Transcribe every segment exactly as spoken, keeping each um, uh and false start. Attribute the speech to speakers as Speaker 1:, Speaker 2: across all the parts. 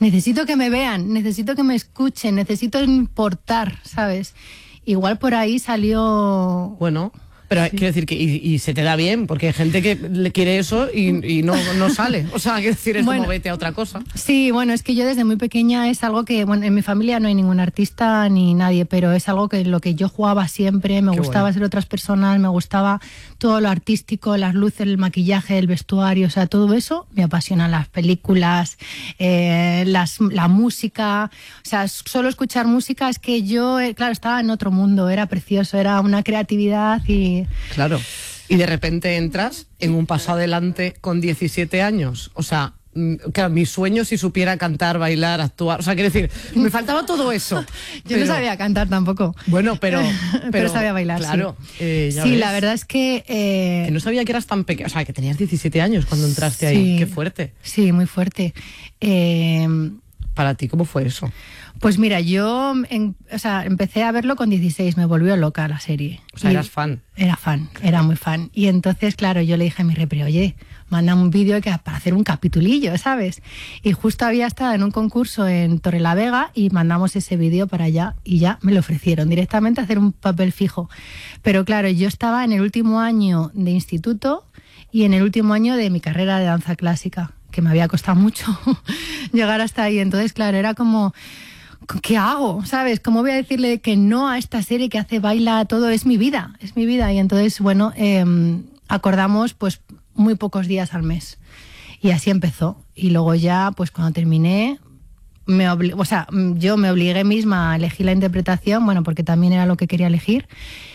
Speaker 1: necesito que me vean, necesito que me escuchen, necesito importar, ¿sabes? Igual por ahí salió...
Speaker 2: Bueno... Pero sí. Quiero decir que y, y se te da bien, porque hay gente que le quiere eso y, y no, no sale. O sea, quiero decir, es bueno, como vete a otra cosa.
Speaker 1: Sí, bueno, es que yo desde muy pequeña es algo que, bueno, en mi familia no hay ningún artista ni nadie, pero es algo que lo que yo jugaba siempre, me Qué gustaba bueno. ser otras personas, me gustaba todo lo artístico, las luces, el maquillaje, el vestuario, o sea, todo eso me apasiona, las películas, eh, las, la música, o sea, solo escuchar música es que yo, claro, estaba en otro mundo, era precioso, era una creatividad y...
Speaker 2: Claro, y de repente entras en un paso adelante con diecisiete años, o sea, claro, mi sueño si supiera cantar, bailar, actuar, o sea, quiero decir, me faltaba todo eso.
Speaker 1: Yo
Speaker 2: pero,
Speaker 1: no sabía cantar tampoco.
Speaker 2: Bueno, pero...
Speaker 1: Pero, pero sabía bailar,
Speaker 2: claro,
Speaker 1: sí.
Speaker 2: Eh, ya
Speaker 1: sí,
Speaker 2: ves.
Speaker 1: La verdad es que... Eh,
Speaker 2: que no sabía que eras tan pequeña, o sea, que tenías diecisiete años cuando entraste
Speaker 1: sí,
Speaker 2: ahí, qué fuerte.
Speaker 1: Sí, muy fuerte. Eh,
Speaker 2: Para ti, ¿cómo fue eso?
Speaker 1: Pues mira, yo en, o sea, empecé a verlo con dieciséis, me volvió loca la serie.
Speaker 2: O sea, eras fan.
Speaker 1: Era fan, era muy fan. Y entonces, claro, yo le dije a mi repre, oye, manda un vídeo para hacer un capitulillo, ¿sabes? Y justo había estado en un concurso en Torrelavega y mandamos ese vídeo para allá y ya me lo ofrecieron directamente a hacer un papel fijo. Pero claro, yo estaba en el último año de instituto y en el último año de mi carrera de danza clásica, que me había costado mucho llegar hasta ahí. Entonces, claro, era como... ¿Qué hago? ¿Sabes? ¿Cómo voy a decirle que no a esta serie que hace baila todo? Es mi vida, es mi vida. Y entonces, bueno, eh, acordamos pues muy pocos días al mes. Y así empezó. Y luego ya, pues cuando terminé, me obli- o sea, yo me obligué misma a elegir la interpretación, bueno, porque también era lo que quería elegir.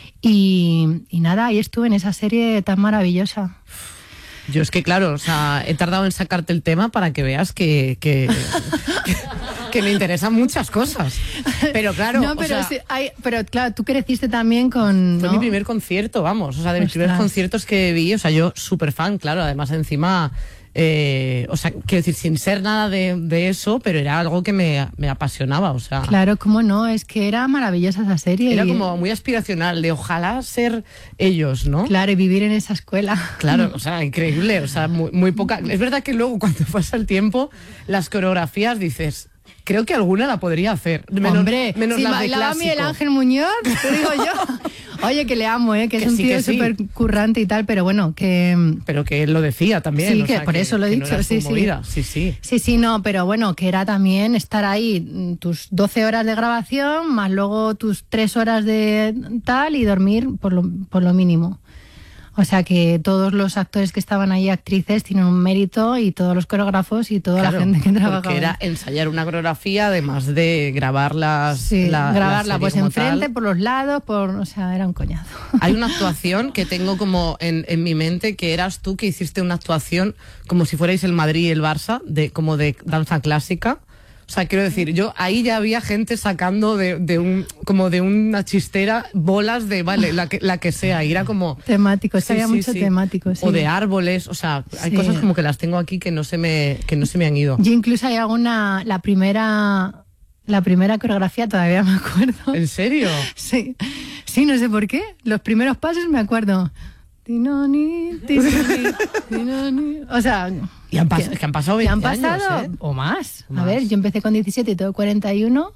Speaker 1: Y, y nada, ahí estuve en esa serie tan maravillosa.
Speaker 2: Yo es que, claro, o sea, he tardado en sacarte el tema para que veas que... que, que... que me interesan muchas cosas, pero claro,
Speaker 1: no, pero,
Speaker 2: o sea,
Speaker 1: sí, hay, pero claro, tú creciste también con...
Speaker 2: Fue
Speaker 1: ¿no?
Speaker 2: mi primer concierto, vamos, o sea, de mis
Speaker 1: Ostras.
Speaker 2: primeros conciertos que vi, o sea, yo súper fan, claro, además encima, eh, o sea, quiero decir, sin ser nada de, de eso, pero era algo que me, me apasionaba, o sea...
Speaker 1: Claro, cómo no, es que era maravillosa esa serie.
Speaker 2: Era
Speaker 1: y...
Speaker 2: como muy aspiracional, de ojalá ser ellos, ¿no?
Speaker 1: Claro, y vivir en esa escuela.
Speaker 2: Claro, o sea, increíble, o sea, muy, muy poca... Es verdad que luego, cuando pasa el tiempo, las coreografías dices... Creo que alguna la podría hacer. Menos,
Speaker 1: Hombre,
Speaker 2: menos
Speaker 1: si
Speaker 2: las de
Speaker 1: bailaba
Speaker 2: clásico.
Speaker 1: Miguel Ángel Muñoz, te digo yo. Oye, que le amo, ¿eh? que, que es un
Speaker 2: sí,
Speaker 1: tío
Speaker 2: sí.
Speaker 1: súper currante y tal, pero bueno, que...
Speaker 2: Pero que él lo decía también.
Speaker 1: Sí,
Speaker 2: o
Speaker 1: que
Speaker 2: sea,
Speaker 1: por
Speaker 2: que,
Speaker 1: eso lo he
Speaker 2: que
Speaker 1: dicho,
Speaker 2: no era
Speaker 1: sí,
Speaker 2: su
Speaker 1: sí.
Speaker 2: movida. sí, sí.
Speaker 1: Sí, sí, no, pero bueno, que era también estar ahí tus doce horas de grabación, más luego tus tres horas de tal y dormir por lo, por lo mínimo. O sea que todos los actores que estaban ahí, actrices, tienen un mérito y todos los coreógrafos y toda
Speaker 2: Claro,
Speaker 1: la gente que trabajaba.
Speaker 2: Porque era ensayar una coreografía, además de grabarlas.
Speaker 1: Sí,
Speaker 2: la,
Speaker 1: grabarla
Speaker 2: la
Speaker 1: pues
Speaker 2: como
Speaker 1: enfrente,
Speaker 2: tal.
Speaker 1: por los lados, por, o sea, era un coñazo.
Speaker 2: Hay una actuación que tengo como en, en mi mente, que eras tú que hiciste una actuación como si fuerais el Madrid y el Barça, de, como de danza clásica. O sea, quiero decir, yo ahí ya había gente sacando de, de un como de una chistera bolas de, vale, la que, la que sea. Y era como...
Speaker 1: Temáticos,
Speaker 2: sí,
Speaker 1: había
Speaker 2: sí,
Speaker 1: mucho
Speaker 2: sí.
Speaker 1: temático, sí.
Speaker 2: O de árboles, o sea, hay
Speaker 1: Sí.
Speaker 2: cosas como que las tengo aquí que no se me, que no se me han ido.
Speaker 1: Yo incluso hay alguna, la primera, la primera coreografía todavía me acuerdo.
Speaker 2: ¿En serio?
Speaker 1: Sí, sí, no sé por qué. Los primeros pasos me acuerdo. Tinoni, tinoni, tinoni. O sea...
Speaker 2: Y han, pas- que han pasado veinte
Speaker 1: han pasado,
Speaker 2: años, ¿eh?
Speaker 1: o más.
Speaker 2: Más.
Speaker 1: A ver, yo empecé con diecisiete y tengo cuarenta y uno.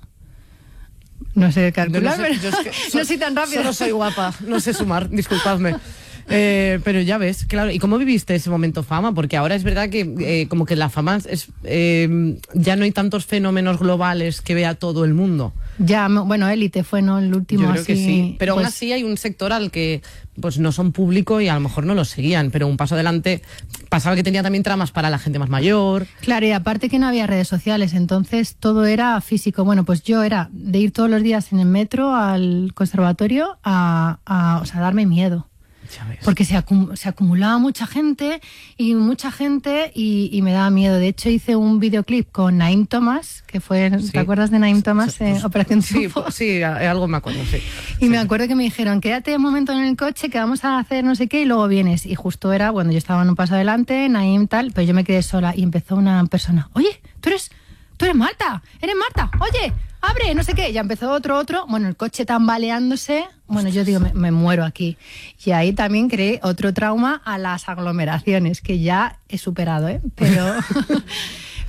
Speaker 1: No sé calcular,
Speaker 2: No, no sé,
Speaker 1: pero
Speaker 2: yo es que
Speaker 1: no
Speaker 2: so-
Speaker 1: soy tan rápida.
Speaker 2: Solo soy guapa, no sé sumar, disculpadme. Eh, pero ya ves, claro. ¿Y cómo viviste ese momento fama? Porque ahora es verdad que eh, como que la fama es eh, ya no hay tantos fenómenos globales que vea todo el mundo.
Speaker 1: Ya, bueno, Élite fue, ¿no? El último
Speaker 2: Yo creo
Speaker 1: así,
Speaker 2: que sí. Pero
Speaker 1: pues,
Speaker 2: aún así hay un sector al que pues no son público y a lo mejor no lo seguían. Pero un paso adelante pasaba que tenía también tramas para la gente más mayor.
Speaker 1: Claro, y aparte que no había redes sociales, entonces todo era físico. Bueno, pues yo era de ir todos los días en el metro al conservatorio a, a o sea, darme miedo.
Speaker 2: Ya ves.
Speaker 1: Porque se, acum- se acumulaba mucha gente y mucha gente y, y me daba miedo. De hecho, hice un videoclip con Naim Thomas, que fue,
Speaker 2: Sí.
Speaker 1: ¿te acuerdas de Naim Thomas?
Speaker 2: Pues,
Speaker 1: Eh, Operación
Speaker 2: sí,
Speaker 1: Triunfo.
Speaker 2: pues, sí, a- algo me acuerdo, sí.
Speaker 1: Y
Speaker 2: Sí.
Speaker 1: me acuerdo que me dijeron, quédate un momento en el coche que vamos a hacer no sé qué y luego vienes. Y justo era cuando yo estaba en un paso adelante, Naim tal, pero yo me quedé sola y empezó una persona, oye, tú eres, tú eres Marta, eres Marta, oye, abre, no sé qué. Ya empezó otro, otro, bueno, el coche tambaleándose. Bueno, yo digo, me, me muero aquí. Y ahí también creé otro trauma a las aglomeraciones, que ya he superado, ¿eh? Pero...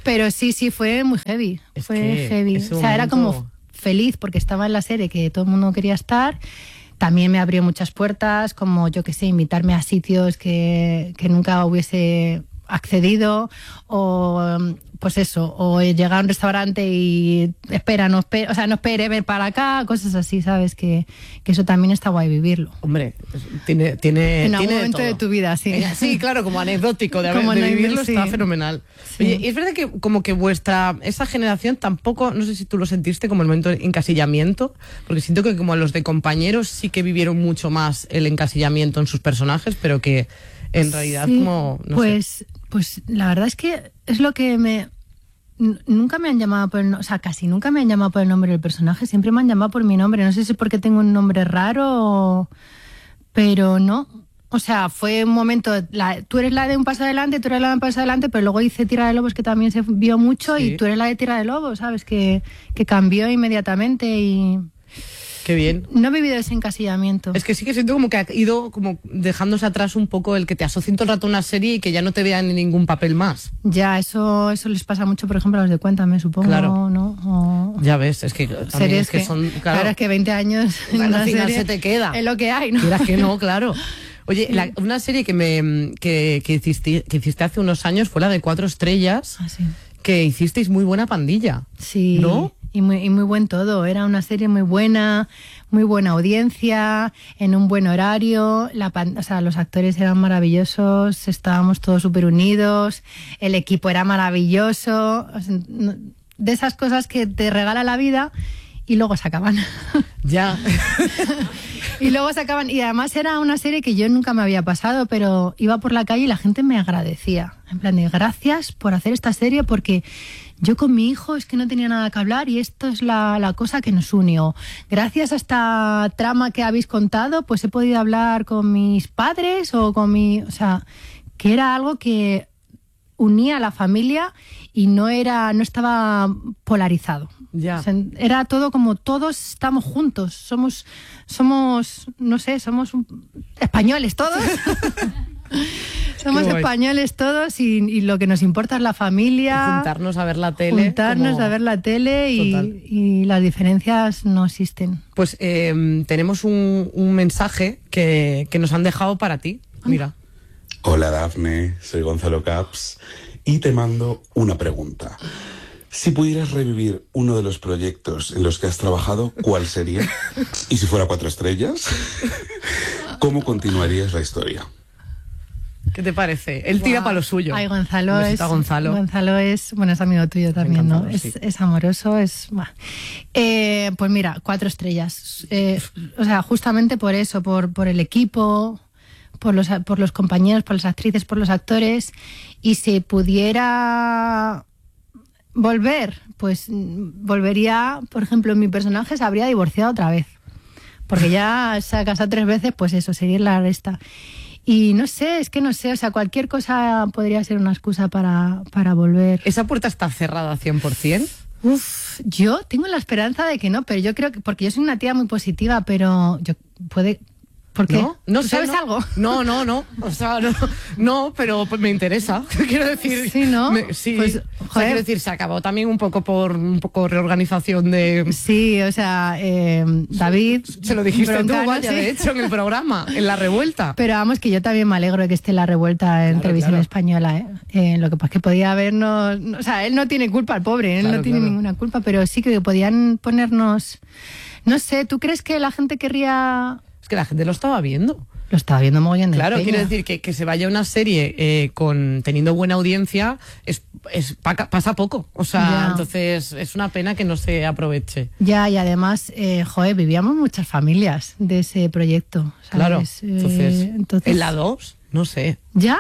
Speaker 1: Pero sí, sí, fue muy heavy.
Speaker 2: Es
Speaker 1: fue
Speaker 2: que
Speaker 1: heavy. O
Speaker 2: ese
Speaker 1: sea, era
Speaker 2: momento-
Speaker 1: como feliz porque estaba en la serie que todo el mundo quería estar. También me abrió muchas puertas, como yo que sé, invitarme a sitios que, que nunca hubiese accedido, o pues eso, o llegar a un restaurante y espera, no espere, o sea, no espere ver para acá, cosas así, ¿sabes? Que, que eso también está guay vivirlo.
Speaker 2: Hombre, tiene, tiene,
Speaker 1: En algún
Speaker 2: tiene
Speaker 1: momento
Speaker 2: todo.
Speaker 1: de tu vida, sí.
Speaker 2: Eh, Sí, claro, como anecdótico de, haber,
Speaker 1: Como
Speaker 2: de
Speaker 1: anécdota,
Speaker 2: vivirlo
Speaker 1: sí.
Speaker 2: está fenomenal.
Speaker 1: Sí.
Speaker 2: Oye, y es verdad que como que vuestra, esa generación tampoco, no sé si tú lo sentiste como el momento de encasillamiento, porque siento que como los de compañeros sí que vivieron mucho más el encasillamiento en sus personajes, pero que en realidad
Speaker 1: Sí,
Speaker 2: como, no
Speaker 1: pues,
Speaker 2: sé.
Speaker 1: pues la verdad es que es lo que me... n- Nunca me han llamado por el no- o sea, casi nunca me han llamado por el nombre del personaje, siempre me han llamado por mi nombre. No sé si es porque tengo un nombre raro, o- pero no. O sea, fue un momento, la- tú eres la de un paso adelante, tú eres la de un paso adelante, pero luego hice Tierra de Lobos, que también se vio mucho,
Speaker 2: Sí.
Speaker 1: y tú eres la de Tierra de Lobos, ¿sabes? Que, que cambió inmediatamente y
Speaker 2: Qué bien.
Speaker 1: no he vivido ese encasillamiento.
Speaker 2: Es que sí que siento como que ha ido como dejándose atrás un poco el que te asocien todo el rato a una serie y que ya no te vean en ningún papel más.
Speaker 1: Ya, eso, eso les pasa mucho, por ejemplo, a los de Cuéntame, supongo,
Speaker 2: Claro.
Speaker 1: ¿no? O-
Speaker 2: Ya ves, es que también
Speaker 1: series
Speaker 2: es que, son, claro,
Speaker 1: claro, es que veinte años en
Speaker 2: al
Speaker 1: una
Speaker 2: final
Speaker 1: serie
Speaker 2: se te queda.
Speaker 1: es lo que hay, ¿no?
Speaker 2: Quieras que no, claro. Oye, la- una serie que me que, que hiciste, que hiciste hace unos años fue la de Cuatro Estrellas,
Speaker 1: Ah, sí.
Speaker 2: que hicisteis muy buena pandilla.
Speaker 1: Sí,
Speaker 2: ¿No?
Speaker 1: y muy, y muy buen todo. Era una serie muy buena, muy buena audiencia, en un buen horario. La pan- o sea, los actores eran maravillosos, estábamos todos súper unidos, el equipo era maravilloso. O sea, no- de esas cosas que te regala la vida y luego se acaban.
Speaker 2: Ya.
Speaker 1: Y luego se acaban. Y además era una serie que yo nunca me había pasado, pero iba por la calle y la gente me agradecía. En plan de gracias por hacer esta serie, porque yo con mi hijo es que no tenía nada que hablar y esto es la, la cosa que nos unió. Gracias a esta trama que habéis contado, pues he podido hablar con mis padres o con mi... O sea, que era algo que unía a la familia y no era, no estaba polarizado.
Speaker 2: Ya.
Speaker 1: O sea, era todo como todos estamos juntos, somos, somos, no sé, somos un- españoles todos. Somos
Speaker 2: Qué guay.
Speaker 1: españoles todos y, y lo que nos importa es la familia.
Speaker 2: Juntarnos a ver la tele.
Speaker 1: Juntarnos
Speaker 2: como-
Speaker 1: a ver la tele y,
Speaker 2: Total.
Speaker 1: y las diferencias no existen.
Speaker 2: Pues eh, tenemos un, un mensaje que, que nos han dejado para ti. Mira.
Speaker 3: Hola Dafne, soy Gonzalo Caps y te mando una pregunta. Si pudieras revivir uno de los proyectos en los que has trabajado, ¿cuál sería? Y si fuera Cuatro Estrellas, ¿cómo continuarías la historia?
Speaker 2: ¿Qué te parece? Él tira
Speaker 1: Guau.
Speaker 2: para lo suyo.
Speaker 1: Ay, Gonzalo
Speaker 2: Un
Speaker 1: es,
Speaker 2: besito a Gonzalo.
Speaker 1: Gonzalo es, bueno, es amigo tuyo también, ¿no?
Speaker 2: encantado,
Speaker 1: Es,
Speaker 2: sí.
Speaker 1: es amoroso, es... buah. Eh, pues mira, Cuatro Estrellas. Eh, o sea, justamente por eso, por, por el equipo, por los, por los compañeros, por las actrices, por los actores. Y si pudiera volver, pues mm, volvería, por ejemplo, mi personaje se habría divorciado otra vez. Porque ya se ha casado tres veces, pues eso, seguir la resta. Y no sé, es que no sé, o sea, cualquier cosa podría ser una excusa para, para volver.
Speaker 2: ¿Esa puerta está cerrada cien por ciento?
Speaker 1: Uf, yo tengo la esperanza de que no, pero yo creo que, porque yo soy una tía muy positiva, pero yo puede... ¿Por qué?
Speaker 2: ¿No? No
Speaker 1: ¿Tú
Speaker 2: sé,
Speaker 1: ¿Sabes
Speaker 2: no.
Speaker 1: algo?
Speaker 2: No, no, no. O sea, no, no, pero pues me interesa. Quiero decir.
Speaker 1: Sí, ¿no?
Speaker 2: me- sí.
Speaker 1: Pues,
Speaker 2: O sea,
Speaker 1: joder.
Speaker 2: quiero decir, se acabó también un poco por un poco reorganización de.
Speaker 1: Sí, o sea, eh, David...
Speaker 2: Se lo dijiste
Speaker 1: Broncano,
Speaker 2: tú, vaya,
Speaker 1: sí.
Speaker 2: de hecho, en el programa, en la revuelta.
Speaker 1: Pero vamos, que yo también me alegro de que esté la revuelta en
Speaker 2: Claro,
Speaker 1: televisión
Speaker 2: claro.
Speaker 1: española. ¿eh? Eh, lo que pasa es que podía habernos... O sea, él no tiene culpa, el pobre, él
Speaker 2: Claro,
Speaker 1: no tiene
Speaker 2: claro.
Speaker 1: ninguna culpa, pero sí que podían ponernos... No sé, ¿tú crees que la gente querría...?
Speaker 2: Es que la gente lo estaba viendo.
Speaker 1: Lo estaba viendo mogollón de
Speaker 2: Claro,
Speaker 1: peña.
Speaker 2: quiero decir que, que se vaya una serie eh, con teniendo buena audiencia es, es pa- pasa poco. O sea,
Speaker 1: Ya.
Speaker 2: entonces es una pena que no se aproveche.
Speaker 1: Ya, y además, eh, joder, vivíamos muchas familias de ese proyecto. ¿sabes?
Speaker 2: Claro.
Speaker 1: Eh,
Speaker 2: Entonces,
Speaker 1: entonces-
Speaker 2: en la dos, no sé.
Speaker 1: ¿Ya?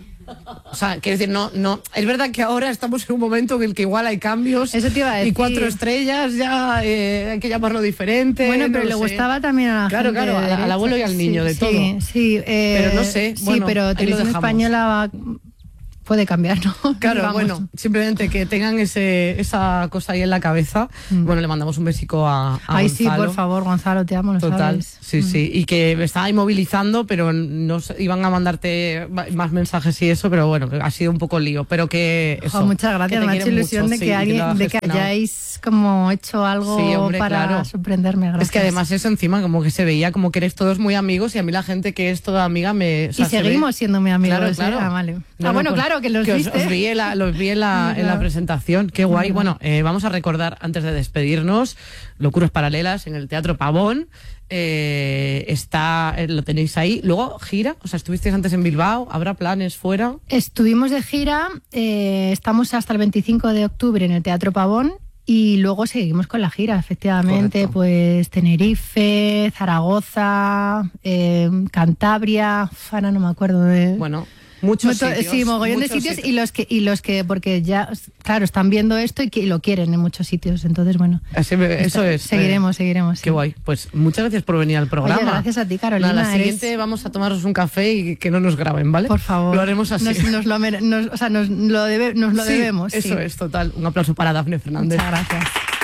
Speaker 2: O sea, quiero decir, no, no. Es verdad que ahora estamos en un momento en el que igual hay cambios.
Speaker 1: Eso te iba a
Speaker 2: Y
Speaker 1: decir.
Speaker 2: cuatro estrellas ya eh, hay que llamarlo diferente.
Speaker 1: Bueno, pero
Speaker 2: no
Speaker 1: le
Speaker 2: sé.
Speaker 1: gustaba también a la
Speaker 2: Claro,
Speaker 1: gente
Speaker 2: claro,
Speaker 1: de
Speaker 2: al- al
Speaker 1: derecha.
Speaker 2: abuelo y al niño, de
Speaker 1: sí,
Speaker 2: todo.
Speaker 1: Sí, sí. eh,
Speaker 2: Pero no sé,
Speaker 1: Sí,
Speaker 2: bueno, ahí
Speaker 1: pero
Speaker 2: lo
Speaker 1: Televisión
Speaker 2: dejamos.
Speaker 1: Española va- puede cambiar, ¿no?
Speaker 2: Claro,
Speaker 1: Digamos.
Speaker 2: bueno, simplemente que tengan ese, esa cosa ahí en la cabeza. Mm. Bueno, le mandamos un besico a, a
Speaker 1: Ay,
Speaker 2: Gonzalo.
Speaker 1: sí, por favor, Gonzalo, te amo, lo
Speaker 2: Total,
Speaker 1: sabes.
Speaker 2: sí,
Speaker 1: Mm.
Speaker 2: sí. Y que me estaba inmovilizando, pero nos iban a mandarte más mensajes y eso, pero bueno, ha sido un poco lío. Pero que eso.
Speaker 1: Oh, muchas gracias, me ha hecho ilusión mucho, de que sí, alguien, de que hayáis como hecho algo sí, hombre, para claro. sorprenderme. Gracias.
Speaker 2: Es que además eso encima como que se veía como que eres todos muy amigos y a mí la gente que es toda amiga me... O sea,
Speaker 1: y seguimos ve... siendo muy amigos.
Speaker 2: Claro, claro.
Speaker 1: ¿eh? Ah, vale.
Speaker 2: No,
Speaker 1: ah, bueno,
Speaker 2: pues,
Speaker 1: claro, que los
Speaker 2: que
Speaker 1: viste.
Speaker 2: Os, os vi en la, los vi en la, en la presentación. Qué guay. Uh-huh. Bueno, eh, vamos a recordar antes de despedirnos Locuras Paralelas en el Teatro Pavón. Eh, está, eh, lo tenéis ahí. Luego, gira, o sea, estuvisteis antes en Bilbao, ¿habrá planes fuera?
Speaker 1: Estuvimos de gira, eh, estamos hasta el veinticinco de octubre en el Teatro Pavón y luego seguimos con la gira, efectivamente. Correcto. Pues Tenerife, Zaragoza, eh, Cantabria, ahora no me acuerdo de...
Speaker 2: Bueno... Muchos
Speaker 1: Mucho,
Speaker 2: sitios.
Speaker 1: Sí, mogollón
Speaker 2: muchos
Speaker 1: de sitios,
Speaker 2: sitios
Speaker 1: y los que y los que porque ya claro están viendo esto y, que, y lo quieren en muchos sitios, entonces bueno.
Speaker 2: Así me, eso es.
Speaker 1: Seguiremos, eh, seguiremos.
Speaker 2: Qué
Speaker 1: sí.
Speaker 2: guay. Pues muchas gracias por venir al programa.
Speaker 1: Oye, gracias a ti, Carolina.
Speaker 2: Nada, la
Speaker 1: eres...
Speaker 2: siguiente vamos a tomarnos un café y que no nos graben, ¿vale?
Speaker 1: Por favor.
Speaker 2: Lo haremos así.
Speaker 1: Nos, nos lo, nos, o sea, nos lo, debe, nos lo
Speaker 2: sí,
Speaker 1: debemos.
Speaker 2: Eso
Speaker 1: sí.
Speaker 2: es, total. Un aplauso para Dafne Fernández.
Speaker 1: Muchas gracias.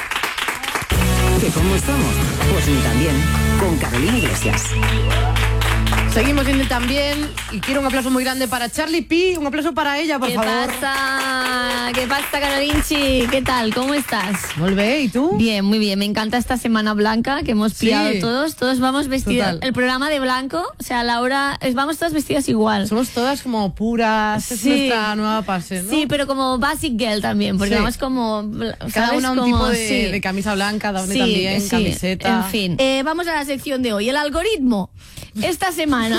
Speaker 4: ¿Que cómo estamos? Pues ni tan bien. Con Carolina Iglesias.
Speaker 2: Seguimos viendo también y quiero un aplauso muy grande para Charlie P. Un aplauso para ella, por
Speaker 5: ¿Qué
Speaker 2: favor.
Speaker 5: ¿Qué pasa? ¿Qué pasa, Carolinchi? ¿Qué tal? ¿Cómo estás?
Speaker 2: Muy bien, ¿y tú?
Speaker 5: Bien, muy bien. Me encanta esta Semana Blanca que hemos pillado sí. todos. Todos vamos vestidas. El programa de blanco, o sea, Laura, vamos todas vestidas igual.
Speaker 2: Somos todas como puras. Sí. Es nuestra nueva pase, ¿no?
Speaker 5: Sí, pero como basic girl también, porque sí. vamos como...
Speaker 2: Cada una un
Speaker 5: como,
Speaker 2: tipo de,
Speaker 5: sí.
Speaker 2: de camisa blanca, Daphne
Speaker 5: sí,
Speaker 2: también,
Speaker 5: sí.
Speaker 2: camiseta.
Speaker 5: En fin. Eh, vamos a la sección de hoy. El algoritmo. Esta semana.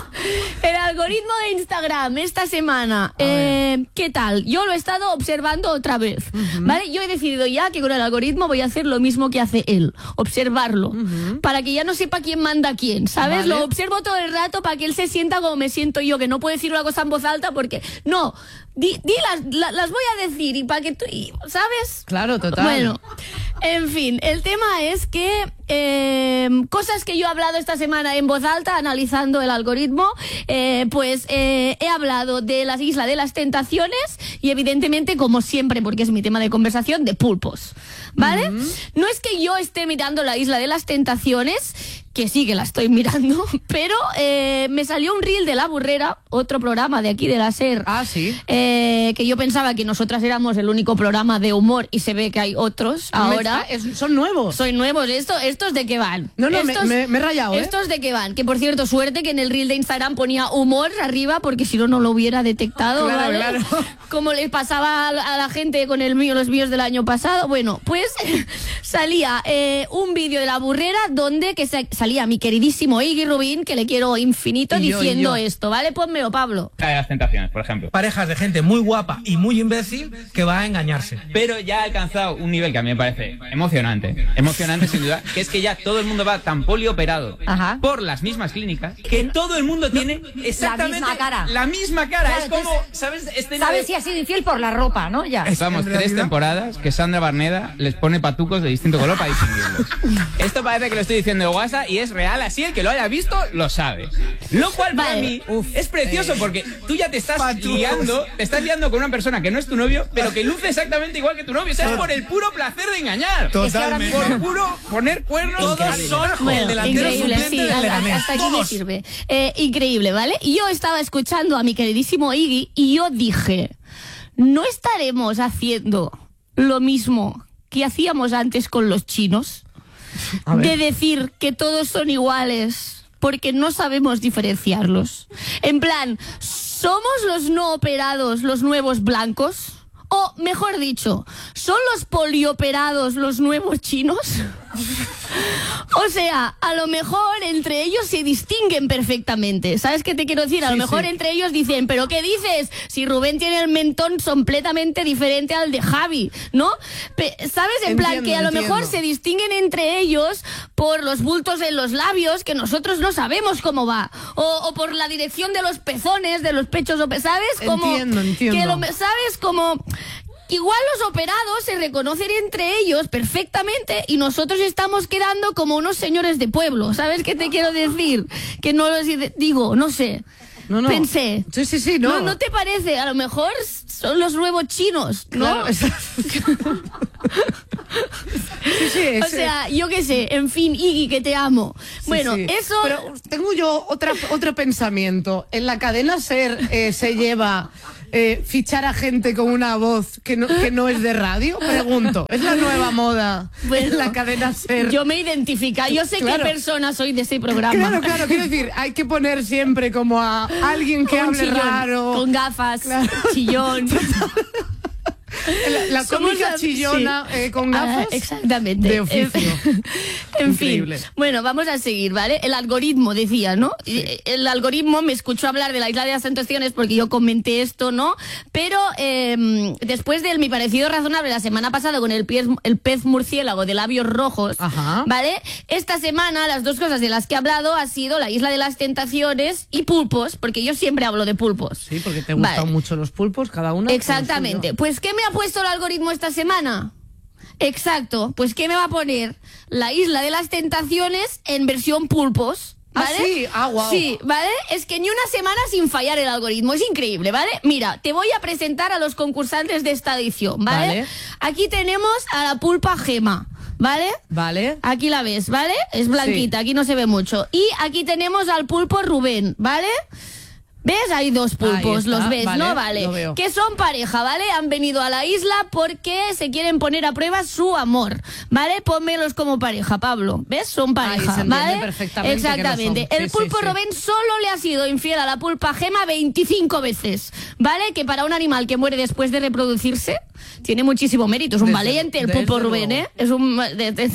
Speaker 5: El algoritmo de Instagram esta semana. Eh, ¿Qué tal? Yo lo he estado observando otra vez. Uh-huh. ¿Vale? Yo he decidido ya que con el algoritmo voy a hacer lo mismo que hace él. Observarlo. Uh-huh. Para que ya no sepa quién manda a quién. ¿Sabes? Vale. Lo observo todo el rato para que él se sienta como me siento yo, que no puedo decir una cosa en voz alta porque... No. Di, di las, la, las voy a decir y para que tú... Y, ¿sabes?
Speaker 2: Claro, total.
Speaker 5: Bueno, en fin, el tema es que eh, cosas que yo he hablado esta semana en voz alta, analizando el algoritmo, eh, pues eh, he hablado de la Isla de las Tentaciones y evidentemente, como siempre, porque es mi tema de conversación, de pulpos, ¿vale? Uh-huh. No es que yo esté mirando la Isla de las Tentaciones, que sí que la estoy mirando, pero eh, me salió un reel de La Burrera, otro programa de aquí de la SER.
Speaker 2: Ah, sí.
Speaker 5: Eh, que yo pensaba que nosotras éramos el único programa de humor y se ve que hay otros ahora.
Speaker 2: Es, son nuevos.
Speaker 5: Son nuevos. Esto, ¿Estos de qué van?
Speaker 2: No, no,
Speaker 5: estos,
Speaker 2: me, me, me he rayado, ¿eh?
Speaker 5: ¿Estos de qué van? Que por cierto, suerte que en el reel de Instagram ponía humor arriba, porque si no, no lo hubiera detectado,
Speaker 2: claro,
Speaker 5: ¿vale?
Speaker 2: Claro.
Speaker 5: Como les pasaba a la gente con el mío, los míos del año pasado. Bueno, pues salía eh, un vídeo de La Burrera donde que se, salía mi queridísimo Iggy Rubín, que le quiero infinito,
Speaker 2: y yo,
Speaker 5: diciendo
Speaker 2: y yo.
Speaker 5: esto, ¿vale? Pónmelo, Pablo.
Speaker 6: La de las Tentaciones, por ejemplo.
Speaker 7: Parejas de gente muy guapa y muy imbécil que va a engañarse.
Speaker 6: Pero ya ha alcanzado un nivel que a mí me parece emocionante, emocionante sin duda, que es que ya todo el mundo va tan polioperado
Speaker 5: Ajá.
Speaker 6: por las mismas clínicas que todo el mundo tiene exactamente
Speaker 8: la misma cara.
Speaker 6: La misma cara.
Speaker 8: Claro,
Speaker 6: es como,
Speaker 8: entonces,
Speaker 6: ¿sabes? Este
Speaker 8: ¿Sabes
Speaker 6: de...
Speaker 8: si ha sido infiel por la ropa, no? Ya.
Speaker 6: Vamos, tres temporadas que Sandra Barneda les pone patucos de distinto color para distinguirlos. Esto parece que lo estoy diciendo de WhatsApp y es real, así el que lo haya visto lo sabe. Lo cual para
Speaker 5: vale.
Speaker 6: mí Uf, es precioso eh. porque tú ya te estás Patucos. liando, te estás liando con una persona que no es tu novio, pero que luce exactamente igual que tu novio. O sea, es por el puro placer de engañar.
Speaker 8: Totalmente.
Speaker 6: Por el puro poner cuernos.
Speaker 7: Todos son
Speaker 5: bueno,
Speaker 7: el delantero
Speaker 5: increíble,
Speaker 7: suplente
Speaker 5: sí,
Speaker 7: del
Speaker 5: hasta,
Speaker 7: Leganés.
Speaker 5: hasta aquí me
Speaker 7: Todos.
Speaker 5: sirve. Eh, increíble, ¿vale? Y yo estaba escuchando a mi queridísimo Iggy y yo dije, ¿no estaremos haciendo lo mismo que hacíamos antes con los chinos? De decir que todos son iguales porque no sabemos diferenciarlos. En plan, ¿somos los no operados los nuevos blancos? O, mejor dicho, ¿son los polioperados los nuevos chinos? O sea, a lo mejor entre ellos se distinguen perfectamente. ¿Sabes qué te quiero decir? A
Speaker 2: sí,
Speaker 5: lo mejor
Speaker 2: sí.
Speaker 5: entre ellos dicen, ¿pero qué dices? Si Rubén tiene el mentón completamente diferente al de Javi, ¿no? Pe- ¿Sabes? En
Speaker 2: entiendo,
Speaker 5: plan que a lo
Speaker 2: entiendo.
Speaker 5: mejor se distinguen entre ellos por los bultos en los labios, que nosotros no sabemos cómo va. O, o por la dirección de los pezones, de los pechos, ¿sabes? Como
Speaker 2: Entiendo, entiendo.
Speaker 5: Que lo, ¿sabes? Como... Igual los operados se reconocen entre ellos perfectamente y nosotros estamos quedando como unos señores de pueblo. ¿Sabes qué te quiero decir? Que no los digo, no sé.
Speaker 2: No, no.
Speaker 5: Pensé.
Speaker 2: Sí, sí, sí, no.
Speaker 5: no. ¿No te parece? A lo mejor son los nuevos chinos, ¿no?
Speaker 2: Claro, sí, sí,
Speaker 5: O
Speaker 2: ese-
Speaker 5: sea, yo qué sé, en fin, Iggy, que te amo.
Speaker 2: sí,
Speaker 5: bueno,
Speaker 2: sí.
Speaker 5: eso...
Speaker 2: Pero tengo yo otra, otro pensamiento. En la cadena SER eh, se lleva eh, fichar a gente con una voz que no, que no es de radio. Pregunto, ¿es la nueva moda
Speaker 5: Bueno,
Speaker 2: en la cadena SER?
Speaker 5: Yo me identifica, yo sé
Speaker 2: Claro.
Speaker 5: qué persona soy de ese programa.
Speaker 2: Claro, claro, quiero decir, hay que poner siempre como a alguien que
Speaker 5: Con
Speaker 2: hable
Speaker 5: chillón,
Speaker 2: raro.
Speaker 5: Con gafas,
Speaker 2: Claro.
Speaker 5: chillón.
Speaker 2: La, la
Speaker 5: Somos
Speaker 2: cómica
Speaker 5: la-
Speaker 2: chillona
Speaker 5: sí.
Speaker 2: eh, con
Speaker 5: Ah,
Speaker 2: gafas.
Speaker 5: exactamente.
Speaker 2: De oficio.
Speaker 5: En
Speaker 2: Increíble.
Speaker 5: fin. Bueno, vamos a seguir, ¿vale? El algoritmo, decía, ¿no? Eh, El algoritmo me escuchó hablar de la Isla de las Tentaciones porque yo comenté esto, ¿no? Pero eh, después de mi parecido razonable la semana pasada con el pez, el pez murciélago de labios rojos,
Speaker 2: Ajá.
Speaker 5: ¿vale? Esta semana las dos cosas de las que he hablado ha sido la Isla de las Tentaciones y pulpos, porque yo siempre hablo de pulpos.
Speaker 2: Sí, porque te gustan
Speaker 5: Vale.
Speaker 2: mucho los pulpos, cada uno. con lo
Speaker 5: Exactamente.
Speaker 2: suyo.
Speaker 5: Pues, ¿qué me ha puesto el algoritmo esta semana? Exacto. Pues, ¿qué me va a poner? La Isla de las Tentaciones en versión pulpos.
Speaker 2: Ah,
Speaker 5: ¿Vale?
Speaker 2: sí. Ah, guau.
Speaker 5: Sí, ¿vale? Es que ni una semana sin fallar el algoritmo. Es increíble, ¿vale? Mira, te voy a presentar a los concursantes de esta edición, ¿vale?
Speaker 2: Vale.
Speaker 5: Aquí tenemos a la pulpa Gema, ¿vale?
Speaker 2: Vale.
Speaker 5: Aquí la ves, ¿vale? Es blanquita, aquí no se ve mucho. Y aquí tenemos al pulpo Rubén, ¿vale? ¿Ves? Hay dos pulpos,
Speaker 2: Ahí está,
Speaker 5: los ves,
Speaker 2: vale,
Speaker 5: ¿no? Vale.
Speaker 2: lo veo.
Speaker 5: Que son pareja, ¿vale? Han venido a la isla porque se quieren poner a prueba su amor, ¿vale? Pónmelos como pareja, Pablo. ¿Ves? Son pareja,
Speaker 2: se entiende
Speaker 5: ¿vale?
Speaker 2: perfectamente que lo
Speaker 5: Exactamente.
Speaker 2: son.
Speaker 5: El
Speaker 2: Sí,
Speaker 5: pulpo
Speaker 2: sí, sí.
Speaker 5: Rubén solo le ha sido infiel a la pulpa Gema veinticinco veces, ¿vale? Que para un animal que muere después de reproducirse tiene muchísimo mérito. Es un
Speaker 2: Desde-
Speaker 5: valiente el
Speaker 2: desde
Speaker 5: pulpo Rubén,
Speaker 2: luego.
Speaker 5: ¿eh? Es un... de- de-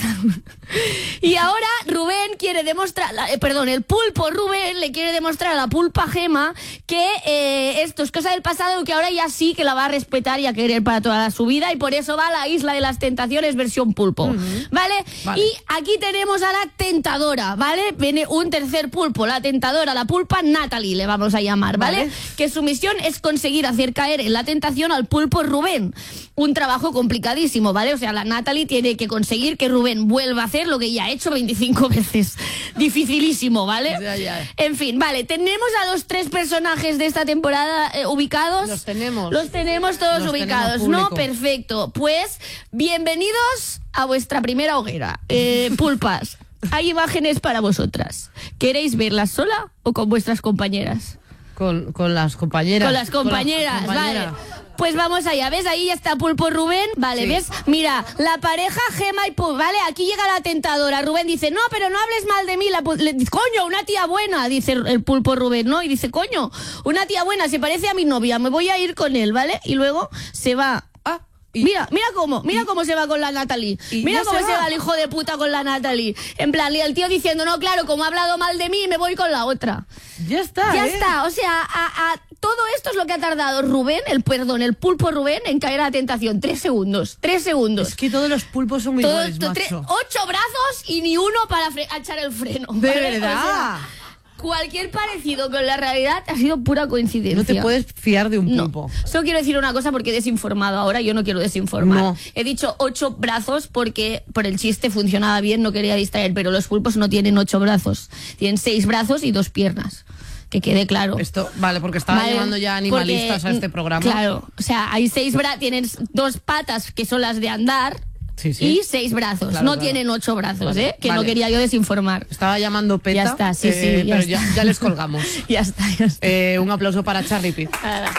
Speaker 5: Y ahora Rubén quiere demostrar, la- eh, perdón, el pulpo Rubén le quiere demostrar a la pulpa Gema que eh, esto es cosa del pasado, que ahora ya sí que la va a respetar y a querer para toda su vida, y por eso va a la Isla de las Tentaciones versión pulpo, ¿vale?
Speaker 2: Vale.
Speaker 5: Y aquí tenemos a la tentadora, ¿vale? Viene un tercer pulpo, la tentadora, la pulpa Natalie le vamos a llamar, ¿vale?
Speaker 2: Vale.
Speaker 5: Que su misión es conseguir hacer caer en la tentación al pulpo Rubén. Un trabajo complicadísimo, ¿vale? O sea, la Natalie tiene que conseguir que Rubén vuelva a hacer lo que ya ha hecho veinticinco veces. Dificilísimo, ¿vale?
Speaker 2: Ya, ya.
Speaker 5: En fin, vale, tenemos a los tres personajes de esta temporada eh, ubicados.
Speaker 2: Los tenemos.
Speaker 5: Los tenemos todos
Speaker 2: Los
Speaker 5: ubicados,
Speaker 2: tenemos
Speaker 5: ¿no?
Speaker 2: público.
Speaker 5: Perfecto. Pues, bienvenidos a vuestra primera hoguera. Eh, pulpas, hay imágenes para vosotras. ¿Queréis verlas sola o con vuestras compañeras?
Speaker 2: Con, con las compañeras.
Speaker 5: Con las compañeras,
Speaker 2: compañeras.
Speaker 5: vale. Pues vamos allá, ¿ves? Ahí ya está Pulpo Rubén, vale,
Speaker 2: Sí.
Speaker 5: ¿ves? Mira, la pareja Gema y Pulpo, ¿vale? Aquí llega la tentadora. Rubén dice, no, pero no hables mal de mí. La, pu- le- coño, una tía buena, dice el Pulpo Rubén, ¿no? Y dice, coño, una tía buena, se parece a mi novia, me voy a ir con él, ¿vale? Y luego se va.
Speaker 2: Ah, y-
Speaker 5: Mira, mira cómo, mira cómo se va con la Natalie.
Speaker 2: y
Speaker 5: Mira
Speaker 2: ya
Speaker 5: cómo
Speaker 2: se
Speaker 5: se
Speaker 2: va.
Speaker 5: va el hijo de puta con la Natalie. En plan, y el tío diciendo, no, claro, como ha hablado mal de mí, me voy con la otra.
Speaker 2: Ya está.
Speaker 5: Ya
Speaker 2: ¿eh?
Speaker 5: está, o sea, a, a- todo esto es lo que ha tardado Rubén, el perdón, el pulpo Rubén, en caer a la tentación. Tres segundos, tres segundos.
Speaker 2: Es que todos los pulpos son muy
Speaker 5: Todo-
Speaker 2: iguales,
Speaker 5: to-
Speaker 2: macho.
Speaker 5: tre- ocho brazos y ni uno para fre- echar el freno.
Speaker 2: De
Speaker 5: ¿vale?
Speaker 2: verdad.
Speaker 5: O sea, cualquier parecido con la realidad ha sido pura coincidencia.
Speaker 2: No te puedes fiar de un
Speaker 5: No.
Speaker 2: pulpo.
Speaker 5: Solo quiero decir una cosa porque he desinformado ahora, yo no quiero desinformar.
Speaker 2: No.
Speaker 5: He dicho ocho brazos porque por el chiste funcionaba bien, no quería distraer, pero los pulpos no tienen ocho brazos, tienen seis brazos y dos piernas. Que quede claro.
Speaker 2: Esto, vale, porque estaba
Speaker 5: Vale,
Speaker 2: llevando ya animalistas
Speaker 5: porque,
Speaker 2: a este programa.
Speaker 5: Claro, o sea, hay seis brazos, tienen dos patas que son las de andar
Speaker 2: Sí, sí.
Speaker 5: y seis brazos.
Speaker 2: Claro,
Speaker 5: no
Speaker 2: claro.
Speaker 5: tienen ocho brazos,
Speaker 2: Vale,
Speaker 5: ¿eh? Que no
Speaker 2: vale.
Speaker 5: quería yo desinformar.
Speaker 2: Estaba llamando Peta.
Speaker 5: Ya está, sí,
Speaker 2: eh,
Speaker 5: sí, ya
Speaker 2: pero
Speaker 5: está.
Speaker 2: ya, ya les colgamos.
Speaker 5: Ya está, ya está.
Speaker 2: Eh, un aplauso para Charlie Pitt.
Speaker 5: Nada.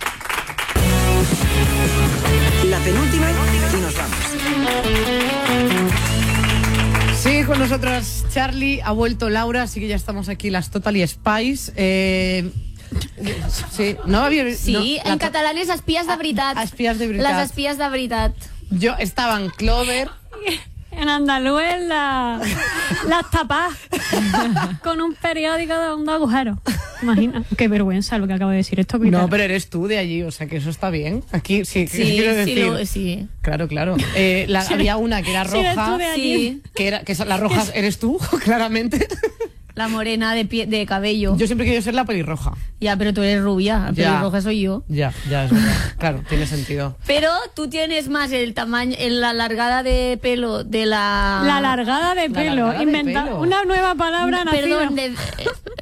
Speaker 4: La penúltima y nos vamos.
Speaker 2: Sigue con nosotras Charlie, ha vuelto Laura, así que ya estamos aquí las Totally Spies. Eh, sí, no había
Speaker 5: Sí,
Speaker 2: no,
Speaker 5: en
Speaker 2: la-
Speaker 5: catalán es espías de veritat.
Speaker 2: Ah, espías de veritat.
Speaker 5: Las espías de veritat.
Speaker 2: Yo estaban Clover.
Speaker 9: En andaluz la, las tapas con un periódico de un agujero. Imagina, qué vergüenza lo que acabo de decir esto.
Speaker 2: No, pero eres tú de allí, o sea que eso está bien. Aquí sí,
Speaker 5: Sí,
Speaker 2: quiero
Speaker 5: sí,
Speaker 2: decir.
Speaker 5: lo- sí.
Speaker 2: Claro, claro. Eh, la-
Speaker 9: Sí,
Speaker 2: había una que era
Speaker 9: sí, eres
Speaker 2: roja,
Speaker 9: tú de allí.
Speaker 5: Sí,
Speaker 2: que era que esa- la roja eres tú, claramente.
Speaker 5: la morena de, pie, de cabello.
Speaker 2: Yo siempre quiero ser la pelirroja.
Speaker 5: Ya, pero tú eres rubia, la
Speaker 2: Ya.
Speaker 5: pelirroja soy yo.
Speaker 2: Ya, ya es verdad. Claro, tiene sentido.
Speaker 5: Pero tú tienes más el tamaño, en la largada de pelo de la...
Speaker 9: La largada de
Speaker 2: La
Speaker 9: pelo,
Speaker 2: largada de
Speaker 9: inventa
Speaker 2: pelo.
Speaker 9: una nueva palabra nacida.
Speaker 5: Perdón, de, eh,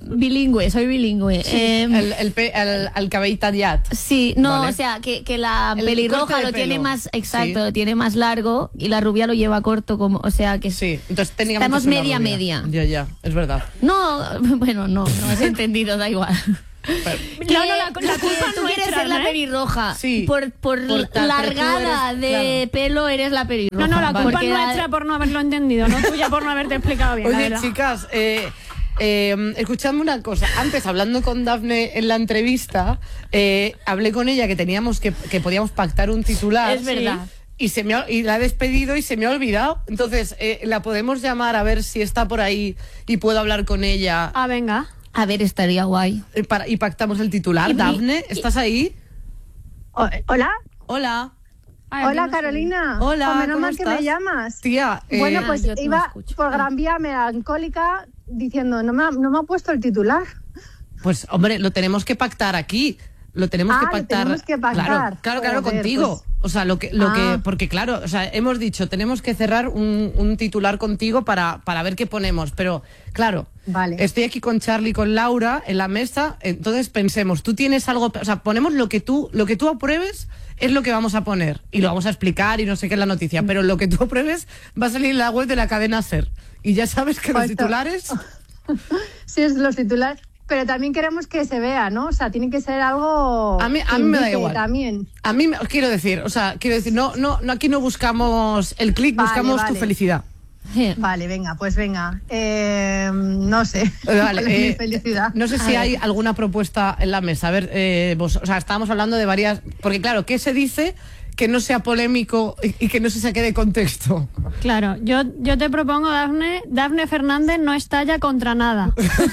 Speaker 5: bilingüe, soy bilingüe.
Speaker 2: Sí,
Speaker 5: Eh,
Speaker 2: el, el, pe- el, el cabell tallat.
Speaker 5: Sí, no,
Speaker 2: Vale.
Speaker 5: o sea, que, que la
Speaker 2: El corte
Speaker 5: pelirroja
Speaker 2: de
Speaker 5: lo tiene
Speaker 2: pelo.
Speaker 5: más, exacto,
Speaker 2: Sí.
Speaker 5: lo tiene más largo y la rubia lo lleva corto, como, o sea que
Speaker 2: Sí, entonces técnicamente
Speaker 5: estamos
Speaker 2: es una
Speaker 5: media
Speaker 2: rubia.
Speaker 5: media.
Speaker 2: Ya, ya, es verdad.
Speaker 5: No, bueno, no, no has entendido, da igual.
Speaker 9: No, no, la, la culpa
Speaker 5: que
Speaker 9: es
Speaker 5: tú quieres
Speaker 9: nuestra,
Speaker 5: ser la
Speaker 9: ¿no?
Speaker 5: pelirroja.
Speaker 2: Sí.
Speaker 5: Por, por,
Speaker 2: Por tal,
Speaker 5: largada
Speaker 2: pero tú
Speaker 5: de
Speaker 2: eres-
Speaker 5: pelo eres la pelirroja.
Speaker 9: No, no, la culpa
Speaker 5: Porque
Speaker 9: es
Speaker 5: la-
Speaker 9: nuestra por no haberlo entendido, no tuya por no haberte explicado bien. la
Speaker 2: Oye,
Speaker 9: verdad.
Speaker 2: chicas, eh, eh, escuchadme una cosa. Antes, hablando con Dafne en la entrevista, eh, hablé con ella que teníamos que, que podíamos pactar un titular.
Speaker 5: Es verdad.
Speaker 2: Y, se me ha- y la he despedido y se me ha olvidado. Entonces, eh, la podemos llamar a ver si está por ahí y puedo hablar con ella.
Speaker 9: Ah, venga.
Speaker 5: A ver, estaría guay.
Speaker 2: eh, para- y pactamos el titular.
Speaker 5: Y-
Speaker 2: Dafne,
Speaker 5: y-
Speaker 2: ¿estás ahí?
Speaker 10: O- Hola,
Speaker 2: Hola.
Speaker 9: Ay,
Speaker 10: hola
Speaker 9: no sé.
Speaker 10: Carolina.
Speaker 2: Hola,
Speaker 10: Oh, menos
Speaker 2: ¿cómo
Speaker 10: mal que
Speaker 2: estás?
Speaker 10: me llamas.
Speaker 2: Tía, eh,
Speaker 10: Bueno,
Speaker 5: Ah,
Speaker 10: pues
Speaker 5: yo te
Speaker 10: iba
Speaker 5: escucho.
Speaker 10: por Gran Vía melancólica diciendo, no me, ha, no me ha puesto el titular.
Speaker 2: pues hombre, lo tenemos que pactar aquí. Lo tenemos
Speaker 10: Ah,
Speaker 2: que
Speaker 10: lo
Speaker 2: pactar.
Speaker 10: tenemos que pactar.
Speaker 2: Claro, claro, claro,
Speaker 10: Joder,
Speaker 2: contigo.
Speaker 10: pues-
Speaker 2: O sea, lo que, lo
Speaker 10: Ah.
Speaker 2: que, porque claro, o sea, hemos dicho, tenemos que cerrar un, un titular contigo para, para ver qué ponemos. Pero, claro,
Speaker 10: Vale.
Speaker 2: estoy aquí con Charlie y con Laura en la mesa, entonces pensemos, tú tienes algo, o sea, ponemos lo que tú, lo que tú apruebes es lo que vamos a poner. Y lo vamos a explicar y no sé qué es la noticia. Pero lo que tú apruebes va a salir en la web de la cadena SER. Y ya sabes que los
Speaker 10: Pues to-
Speaker 2: titulares.
Speaker 10: Sí, es los titulares. Pero también queremos que se vea, ¿no? O sea, tiene que ser algo.
Speaker 2: A mí- a
Speaker 10: que
Speaker 2: mí me da
Speaker 10: indique
Speaker 2: igual.
Speaker 10: También.
Speaker 2: A mí, me- quiero decir, o sea, quiero decir, no, no, no aquí no buscamos el clic,
Speaker 10: Vale,
Speaker 2: buscamos tu
Speaker 10: vale.
Speaker 2: felicidad.
Speaker 10: Vale, venga, pues venga. Eh, no sé.
Speaker 2: Eh, Vale,
Speaker 10: ¿Cuál es mi
Speaker 2: eh,
Speaker 10: felicidad?
Speaker 2: no sé
Speaker 10: A
Speaker 2: si
Speaker 10: ver.
Speaker 2: hay alguna propuesta en la mesa. A ver, eh, vos, o sea, estábamos hablando de varias, porque claro, ¿qué se dice que no sea polémico y, y que no se saque de contexto?
Speaker 9: Claro, yo, yo te propongo, Dafne, Dafne Fernández no estalla contra nada.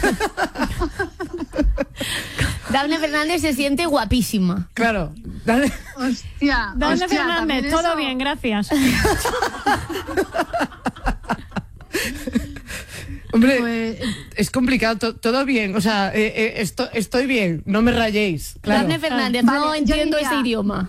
Speaker 5: Dafne Fernández se siente guapísima.
Speaker 2: Claro, dale.
Speaker 10: Hostia.
Speaker 9: Dafne
Speaker 10: hostia,
Speaker 9: Fernández,
Speaker 10: también
Speaker 9: todo
Speaker 10: eso-
Speaker 9: bien, gracias.
Speaker 2: Hombre,
Speaker 10: Pues-
Speaker 2: es complicado, to- todo bien, o sea, eh, eh, esto- estoy bien, no me rayéis. Claro.
Speaker 5: Dafne Fernández,
Speaker 10: Vale,
Speaker 5: no
Speaker 10: yo
Speaker 5: entiendo
Speaker 10: diría-
Speaker 5: ese idioma.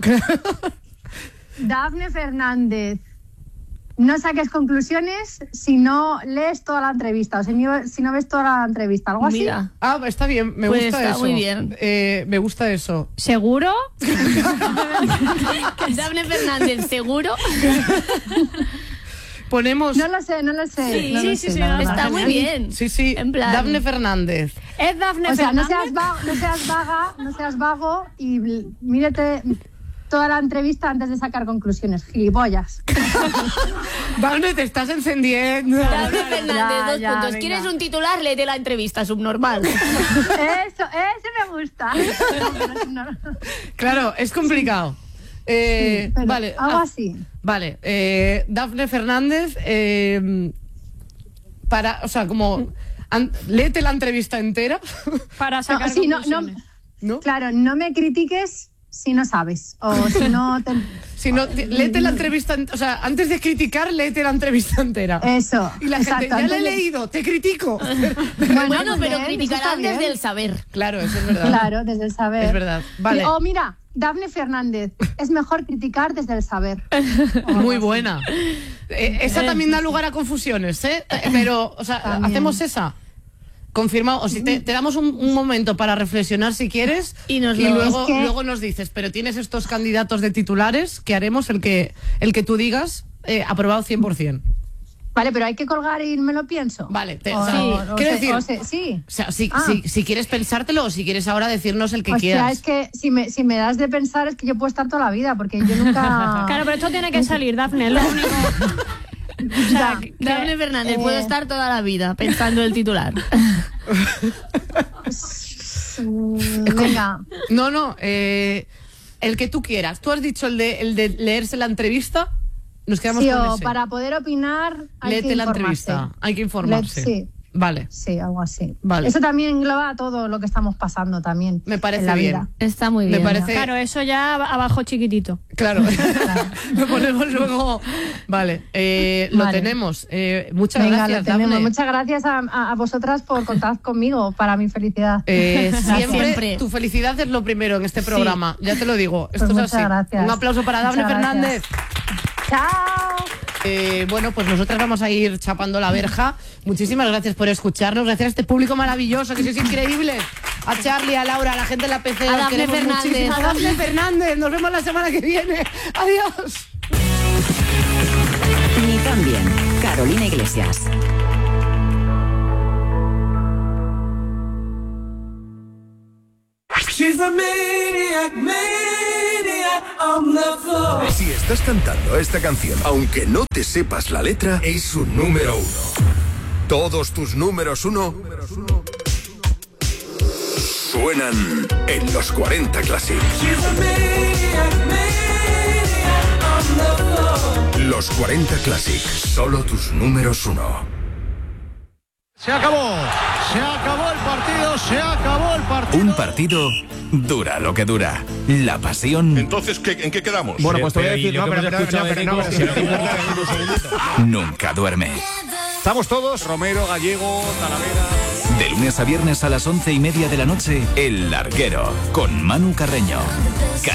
Speaker 10: Dafne Fernández, no saques conclusiones si no lees toda la entrevista o si no, si no ves toda la entrevista, algo así.
Speaker 5: Mira,
Speaker 2: Ah, está bien, me
Speaker 5: Pues
Speaker 2: gusta
Speaker 5: está
Speaker 2: eso.
Speaker 5: muy bien.
Speaker 2: Eh, me gusta eso.
Speaker 9: ¿Seguro?
Speaker 5: Dafne Fernández, ¿seguro?
Speaker 2: Ponemos.
Speaker 10: No lo sé, no lo sé.
Speaker 9: Sí,
Speaker 10: no lo
Speaker 9: sí,
Speaker 10: sé,
Speaker 9: sí,
Speaker 10: la
Speaker 9: no,
Speaker 10: verdad.
Speaker 5: Está muy bien.
Speaker 2: Sí, sí,
Speaker 5: En plan-
Speaker 2: Dafne Fernández.
Speaker 9: ¿Es Dafne
Speaker 10: O sea, no
Speaker 9: Fernández?
Speaker 10: seas, vago, no seas vaga, no seas vago y bl- mírate toda la entrevista antes de sacar conclusiones, gilipollas.
Speaker 2: Dafne, te estás encendiendo.
Speaker 5: Dafne Fernández,
Speaker 10: Ya,
Speaker 5: dos
Speaker 10: ya,
Speaker 5: puntos.
Speaker 10: venga.
Speaker 5: ¿Quieres un titular? Léete la entrevista, subnormal.
Speaker 10: Eso, ese me gusta. No, no, no.
Speaker 2: Claro, es complicado. Eh,
Speaker 10: Pero
Speaker 2: vale,
Speaker 10: algo
Speaker 2: ah,
Speaker 10: así.
Speaker 2: Vale, eh, Dafne Fernández, eh, para, o sea, como, an- léete la entrevista entera,
Speaker 9: Para sacar
Speaker 10: No, sí, no, no,
Speaker 9: conclusiones.
Speaker 2: ¿no?
Speaker 10: claro, no me critiques si no sabes o si no te...
Speaker 2: Si no, te- léete la entrevista, ent- o sea, antes de criticar, léete la entrevista entera.
Speaker 10: Eso.
Speaker 2: Y la
Speaker 10: exacto,
Speaker 2: gente, ya la he
Speaker 10: antes de-
Speaker 2: leído, te critico.
Speaker 5: Bueno,
Speaker 10: muy
Speaker 5: pero
Speaker 10: bien,
Speaker 5: criticarán
Speaker 10: eso está
Speaker 5: desde
Speaker 10: bien.
Speaker 5: el saber.
Speaker 2: Claro, eso es verdad.
Speaker 10: Claro, desde el saber.
Speaker 2: Es verdad, vale.
Speaker 10: O mira, Dafne Fernández, es mejor criticar desde el saber.
Speaker 2: Muy buena. Eh, esa también da lugar a confusiones, ¿eh? Eh, Pero, o sea,
Speaker 10: También.
Speaker 2: hacemos esa. Confirmado. O si te, te damos un, un momento para reflexionar si quieres
Speaker 5: Y nos lo-
Speaker 2: luego,
Speaker 10: Es que-
Speaker 2: luego nos dices, pero tienes estos candidatos de titulares que haremos el que, el que tú digas eh, aprobado cien por ciento.
Speaker 10: Vale, pero hay que colgar y me lo pienso.
Speaker 2: Vale, te-
Speaker 10: O-
Speaker 2: o sea,
Speaker 10: o- o
Speaker 2: quiero
Speaker 10: se-
Speaker 2: decir-
Speaker 10: o se- sí.
Speaker 2: O sea, si,
Speaker 10: Ah.
Speaker 2: si, si quieres pensártelo o si quieres ahora decirnos el que
Speaker 10: O sea,
Speaker 2: quieras.
Speaker 10: es que si me, si me das de pensar es que yo puedo estar toda la vida, porque yo nunca...
Speaker 9: Claro, pero esto tiene que salir, Dafne, es lo único. O sea, que-
Speaker 5: Dafne Fernández,
Speaker 10: eh,
Speaker 5: puedo estar toda la vida pensando el titular.
Speaker 10: Mm, Venga,
Speaker 2: No, no, eh, el que tú quieras. Tú has dicho el de, el de leerse la entrevista. Nos quedamos
Speaker 10: sí,
Speaker 2: con
Speaker 10: o
Speaker 2: ese.
Speaker 10: para poder opinar hay
Speaker 2: Léete
Speaker 10: que
Speaker 2: la
Speaker 10: informarse.
Speaker 2: entrevista. Hay que informarse.
Speaker 10: Let- sí.
Speaker 2: Vale.
Speaker 10: Sí, algo así.
Speaker 2: Vale.
Speaker 10: Eso también engloba todo lo que estamos pasando también.
Speaker 2: Me parece
Speaker 10: en la
Speaker 2: bien.
Speaker 10: vida.
Speaker 5: Está muy
Speaker 2: Me
Speaker 5: bien.
Speaker 2: parece-
Speaker 9: Claro, eso ya ab- abajo chiquitito.
Speaker 2: Claro. Lo ponemos luego. Vale. eh, lo
Speaker 10: Vale.
Speaker 2: tenemos. Eh, muchas
Speaker 10: Venga,
Speaker 2: gracias,
Speaker 10: lo tenemos.
Speaker 2: Dafne.
Speaker 10: Muchas gracias a, a- a vosotras por contar conmigo para mi felicidad.
Speaker 2: Eh, siempre,
Speaker 5: Siempre.
Speaker 2: tu felicidad es lo primero en este programa. Ya te lo digo. Esto
Speaker 10: Pues
Speaker 2: es
Speaker 10: muchas
Speaker 2: así.
Speaker 10: gracias.
Speaker 2: Un aplauso para Dafne
Speaker 10: Muchas
Speaker 2: Fernández.
Speaker 10: gracias. Chao.
Speaker 2: Eh, bueno, pues nosotras vamos a ir chapando la verja. Muchísimas gracias por escucharnos. Gracias a este público maravilloso, que sois increíbles. A Charlie, a Laura, a la gente de la P C.
Speaker 5: A Dafne Fernández.
Speaker 2: Muchísimo. A Dafne Fernández. Nos vemos la semana que viene. Adiós.
Speaker 4: Ni tan bien. Carolina Iglesias.
Speaker 11: She's a maniac, maniac on the floor.
Speaker 12: Si estás cantando esta canción, aunque no te sepas la letra, es un número uno. Todos tus números uno suenan en los cuarenta Classic.
Speaker 11: She's a maniac, maniac on the floor.
Speaker 12: Los cuarenta Classic, solo tus números uno.
Speaker 13: Se acabó, se acabó el partido, se acabó el partido.
Speaker 14: Un partido dura lo que dura. La pasión.
Speaker 15: Entonces, ¿qué, ¿en qué quedamos?
Speaker 13: Bueno, pues te voy a decir, no, pero, pero, pero, pero, no, pero,
Speaker 14: nunca duerme.
Speaker 13: Estamos todos, Romero, Gallego, Talavera.
Speaker 14: De lunes a viernes a las once y media de la noche, El Larguero, con Manu Carreño.